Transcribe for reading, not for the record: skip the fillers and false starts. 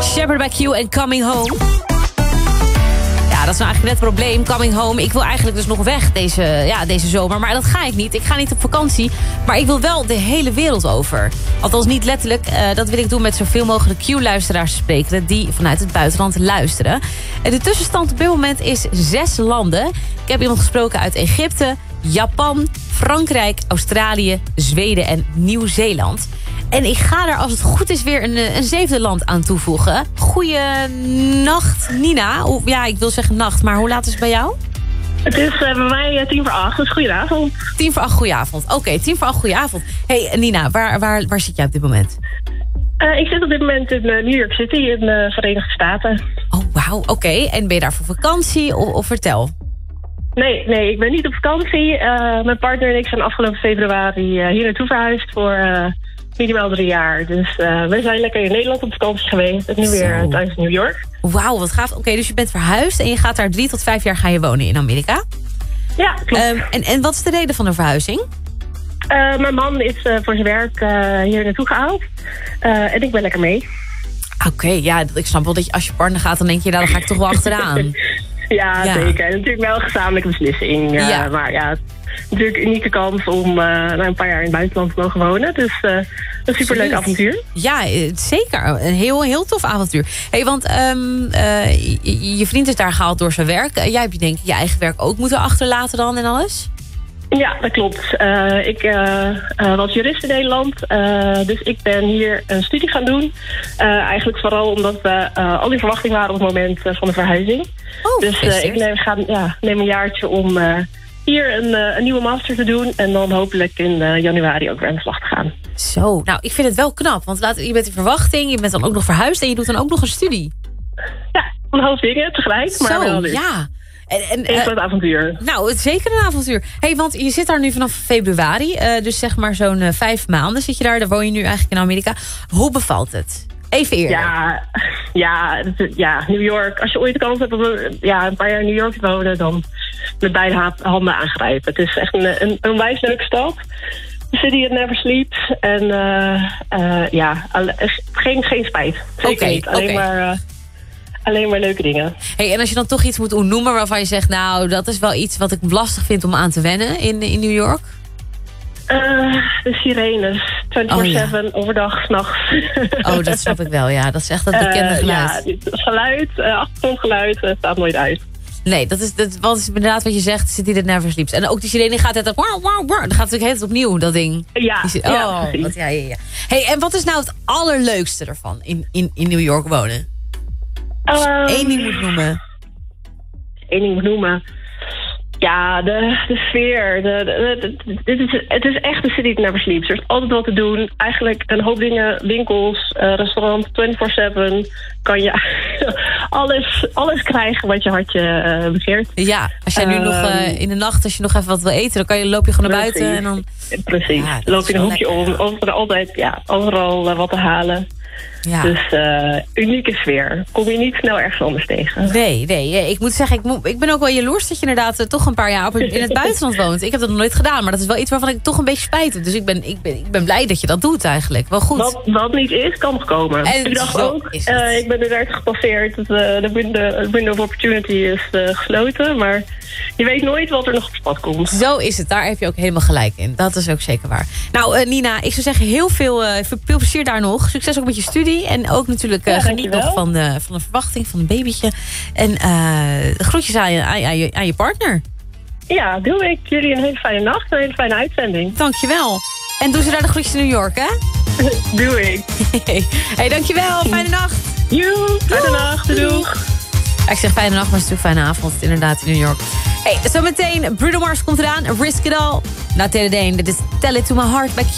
Shepherd by Q en Coming Home. Ja, dat is nou eigenlijk net het probleem. Coming home. Ik wil eigenlijk dus nog weg deze zomer. Maar dat ga ik niet. Ik ga niet op vakantie. Maar ik wil wel de hele wereld over. Althans niet letterlijk. Dat wil ik doen met zoveel mogelijk Q-luisteraars spreken die vanuit het buitenland luisteren. En de tussenstand op dit moment is 6 landen. Ik heb iemand gesproken uit Egypte, Japan, Frankrijk, Australië, Zweden en Nieuw-Zeeland. En ik ga er, als het goed is, weer een 7e land aan toevoegen. Goeienacht, Nina. Ja, ik wil zeggen nacht, maar hoe laat is het bij jou? Het is bij mij 7:50, dus goedenavond. 7:50, goedenavond. Oké, 7:50, goedenavond. Hey, Nina, waar zit jij op dit moment? Ik zit op dit moment in New York City, in de Verenigde Staten. Oh, wauw, oké. En ben je daar voor vakantie of vertel? Nee, ik ben niet op vakantie. Mijn partner en ik zijn afgelopen februari hier naartoe verhuisd voor minimaal 3 jaar. Dus we zijn lekker in Nederland op vakantie geweest. En nu weer thuis in New York. Wauw, wat gaaf. Oké, dus je bent verhuisd en je gaat daar 3 tot 5 jaar gaan je wonen in Amerika? Ja, klopt. En wat is de reden van de verhuizing? Mijn man is voor zijn werk hier naartoe gehaald. En ik ben lekker mee. Oké, ja, ik snap wel dat je, als je partner gaat, dan denk je, nou, dan ga ik toch wel achteraan. Ja, zeker. Natuurlijk wel een gezamenlijke beslissing. Ja. Maar ja, natuurlijk een unieke kans om een paar jaar in het buitenland te mogen wonen. Dus een superleuk avontuur. Ja, zeker. Een heel tof avontuur. Hey, want je vriend is daar gehaald door zijn werk. Jij hebt denk ik je eigen werk ook moeten achterlaten dan en alles? Ja, dat klopt. Ik was jurist in Nederland. Dus ik ben hier een studie gaan doen. Eigenlijk vooral omdat we al die verwachtingen waren op het moment van de verhuizing. Oh, dus ik neem een jaartje om hier een nieuwe master te doen. En dan hopelijk in januari ook weer aan de slag te gaan. Zo, nou ik vind het wel knap. Want je bent in verwachting, je bent dan ook nog verhuisd en je doet dan ook nog een studie. Ja, een hoop dingen tegelijk. Maar wel leuk. Ja. Een groot avontuur. Nou, het is zeker een avontuur. Hey, want je zit daar nu vanaf februari. Dus zeg maar zo'n 5 maanden zit je daar. Daar woon je nu eigenlijk in Amerika. Hoe bevalt het? Even eerlijk. Ja, New York. Als je ooit de kans hebt om een paar jaar in New York te wonen, dan met beide handen aangrijpen. Het is echt een onwijs leuke stad. The city that never sleeps. En geen spijt. Zeker niet. Alleen maar leuke dingen. Hey, en als je dan toch iets moet noemen waarvan je zegt, nou, dat is wel iets wat ik lastig vind om aan te wennen in New York? De sirenes. 24/7, overdag, 's nachts. Oh, dat snap ik wel, ja. Dat is echt dat bekende geluid. Ja, het geluid, achtergrondgeluid, staat nooit uit. Nee, dat is inderdaad wat je zegt, City that never sleeps. En ook die sirene gaat het dan gaat natuurlijk heel tijd opnieuw, dat ding. Ja, ja. Hey, en wat is nou het allerleukste ervan in New York wonen? Als je één ding moet noemen. Eén ding moet noemen. Ja, de sfeer. Het is echt de city that never sleeps. Er is altijd wat te doen. Eigenlijk een hoop dingen. Winkels, restaurant, 24/7. Kan je alles krijgen wat je hartje begeert. Ja, als jij nu nog in de nacht, als je nog even wat wil eten, dan loop je gewoon naar buiten. En dan... Precies. Ja, loop je een hoekje om. Overal wat te halen. Ja. Dus unieke sfeer. Kom je niet snel ergens anders tegen. Nee. Ik moet zeggen, ik ben ook wel jaloers dat je inderdaad toch een paar jaar in het buitenland woont. Ik heb dat nog nooit gedaan, maar dat is wel iets waarvan ik toch een beetje spijt heb. Dus ik ben blij dat je dat doet eigenlijk. Wel goed. Wat niet is, kan nog komen. En ik dacht ook, ik ben er net gepasseerd. De window of opportunity is gesloten. Maar je weet nooit wat er nog op het pad komt. Zo is het. Daar heb je ook helemaal gelijk in. Dat is ook zeker waar. Nou, Nina, ik zou zeggen heel veel plezier daar nog. Succes ook met je studie. En ook natuurlijk geniet nog van de verwachting van een babytje. En groetjes aan je partner. Ja, doe ik. Jullie een hele fijne nacht. Een hele fijne uitzending. Dankjewel. En doe ze daar de groetjes in New York, hè? Doe ik. Hey, dankjewel. Fijne nacht. Joe, fijne nacht. Doeg. Ik zeg fijne nacht, maar het is natuurlijk fijne avond. Inderdaad, in New York. Hey, zometeen Bruno Mars komt eraan. Risk It All. Nou, Tele Dane, dit is Tell It To My Heart.